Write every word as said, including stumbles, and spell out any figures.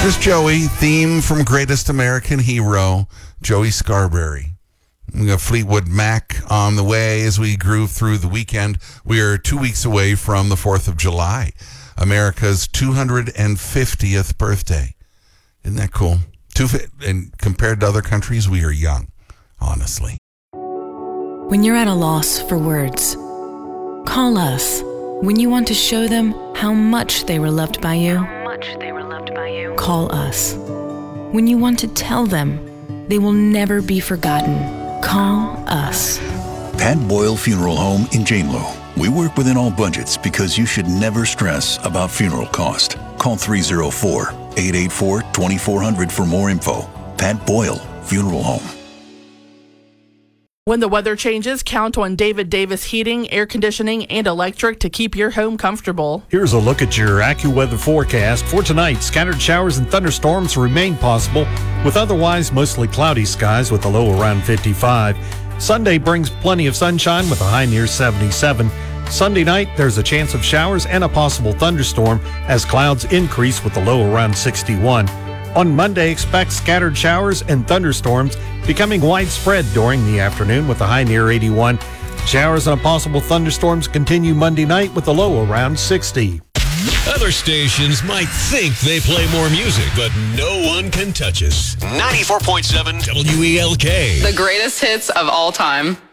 Here's Joey, theme from Greatest American Hero, Joey Scarberry. We got Fleetwood Mac on the way as we groove through the weekend. We are two weeks away from the fourth of July, America's two hundred fiftieth birthday. Isn't that cool? Two, and compared to other countries, we are young, honestly. When you're at a loss for words, call us. When you want to show them how much they were loved by you, how much they were loved by you, call us. When you want to tell them they will never be forgotten, call us. Pat Boyle Funeral Home in Janelow. We work within all budgets because you should never stress about funeral cost. Call three oh four, eight eight four, two four zero zero for more info. Pat Boyle Funeral Home. When the weather changes, count on David Davis Heating, Air Conditioning, and Electric to keep your home comfortable. Here's a look at your AccuWeather forecast. For tonight, scattered showers and thunderstorms remain possible, with otherwise mostly cloudy skies with a low around fifty-five. Sunday brings plenty of sunshine with a high near seventy-seven. Sunday night, there's a chance of showers and a possible thunderstorm as clouds increase with a low around sixty-one. On Monday, expect scattered showers and thunderstorms becoming widespread during the afternoon with a high near eighty-one. Showers and possible thunderstorms continue Monday night with a low around sixty. Other stations might think they play more music, but no one can touch us. ninety-four point seven W E L K. The greatest hits of all time.